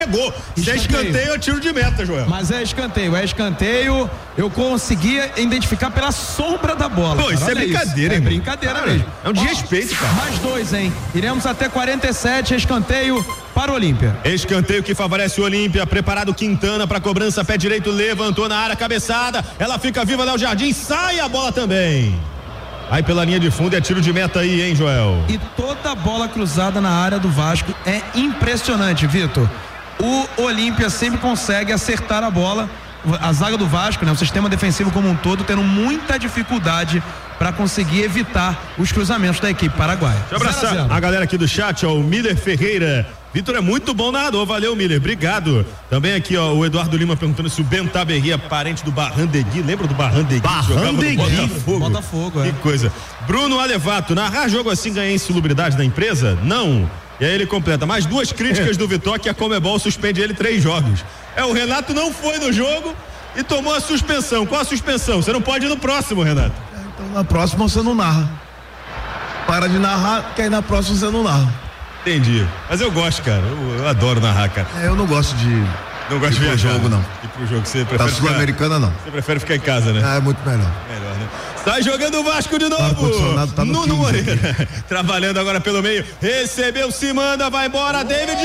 Pegou. Se é escanteio, é tiro de meta, Joel. Mas é escanteio. Eu conseguia identificar pela sombra da bola. Pô, isso é brincadeira, hein? É brincadeira mesmo. É um desrespeito, cara. Mais 2, hein? Iremos até 47, escanteio para o Olímpia. Escanteio que favorece o Olímpia. Preparado Quintana para cobrança, pé direito, levantou na área, cabeçada. Ela fica viva, Léo Jardim, sai a bola também. Aí pela linha de fundo é tiro de meta aí, hein, Joel? E toda bola cruzada na área do Vasco é impressionante, Vitor. O Olímpia sempre consegue acertar a bola. A zaga do Vasco, né, o sistema defensivo como um todo, tendo muita dificuldade para conseguir evitar os cruzamentos da equipe paraguaia. Deixa eu abraçar a galera aqui do chat, ó, o Miller Ferreira. Vitor é muito bom narrador, valeu, Miller, obrigado. Também aqui, ó, o Eduardo Lima perguntando se o Bentaberri é parente do Barrandegui. Lembra do Barrandegui? Botafogo, Que coisa. Bruno Alevato, narrar jogo assim ganha insalubridade da empresa? Não. E aí ele completa, mais 2 críticas do Vitória, que a Conmebol suspende ele 3 jogos. O Renato não foi no jogo e tomou a suspensão. Qual a suspensão? Você não pode ir no próximo, Renato. Então na próxima você não narra. Para de narrar, que aí na próxima você não narra. Entendi. Mas eu gosto, cara. Eu adoro narrar, cara. Eu não gosto de... Não gosto de viajar. Jogo, não. Ir pro jogo, você prefere da Sul-Americana, não. Você prefere ficar em casa, né? É muito melhor. Melhor, né? Tá jogando o Vasco de novo. Tá no Nuno Moreira. Trabalhando agora pelo meio. Recebeu, se manda, vai embora. David.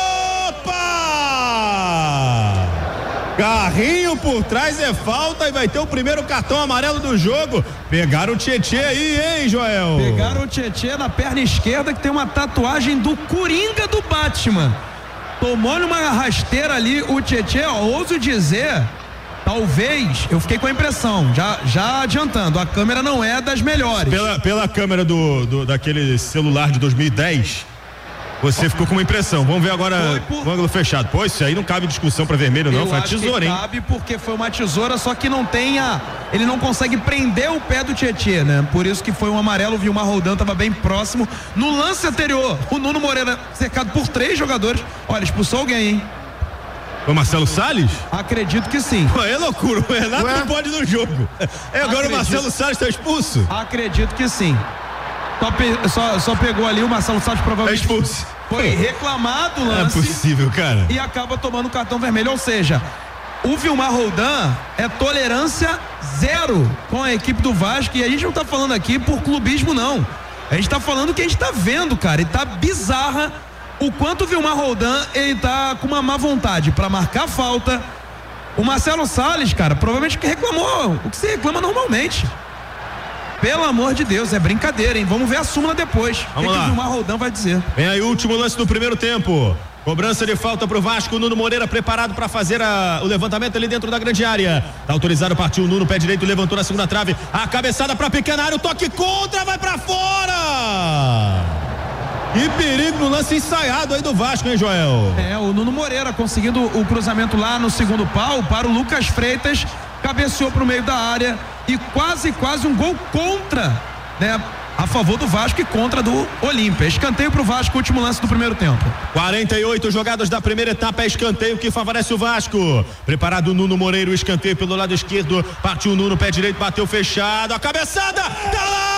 Opa! Carrinho por trás é falta e vai ter o primeiro cartão amarelo do jogo. Pegaram o Tietê aí, hein, Joel? Pegaram o Tietê na perna esquerda, que tem uma tatuagem do Coringa do Batman. Tomou-lhe uma rasteira ali o Tietê, ó, ouso dizer, talvez, eu fiquei com a impressão, já adiantando, a câmera não é das melhores. Pela câmera daquele celular de 2010, você ficou com uma impressão. Vamos ver agora o ângulo fechado. Pô, isso aí não cabe discussão pra vermelho, não. Foi a tesoura, hein? Cabe porque foi uma tesoura, só que ele não consegue prender o pé do Tietê, né? Por isso que foi um amarelo. O Vilmar Roldan tava bem próximo. No lance anterior, o Nuno Moreira cercado por 3 jogadores. Olha, expulsou alguém, hein? Foi Marcelo Salles? Acredito que sim. Pô, é loucura. O Renato não pode ir no jogo. Agora o Marcelo Salles tá expulso? Acredito que sim. Só pegou ali o Marcelo Salles, provavelmente expulso. Foi reclamado o lance. É possível, cara. E acaba tomando cartão vermelho, ou seja, o Vilmar Roldan é tolerância 0 com a equipe do Vasco, e a gente não tá falando aqui por clubismo, não. A gente tá falando que a gente tá vendo, cara, e tá bizarra o quanto o Vilmar Roldan, ele tá com uma má vontade pra marcar falta. O Marcelo Salles, cara, provavelmente que reclamou o que se reclama normalmente. Pelo amor de Deus, é brincadeira, hein? Vamos ver a súmula depois. Vamos lá. O Vilmar Roldan vai dizer. Vem aí o último lance do primeiro tempo. Cobrança de falta pro Vasco. Nuno Moreira preparado para fazer o levantamento ali dentro da grande área. Tá autorizado, partiu o Nuno, pé direito, levantou na segunda trave. A cabeçada pra pequena área, o toque contra, vai pra fora! Que perigo no lance ensaiado aí do Vasco, hein, Joel? O Nuno Moreira conseguindo o cruzamento lá no segundo pau para o Lucas Freitas, cabeceou pro meio da área e quase um gol contra, né? A favor do Vasco e contra do Olímpia. Escanteio pro Vasco, último lance do primeiro tempo. 48 jogadas da primeira etapa, é escanteio que favorece o Vasco. Preparado o Nuno Moreira, o escanteio pelo lado esquerdo, partiu o Nuno, pé direito, bateu fechado, a cabeçada, tá lá!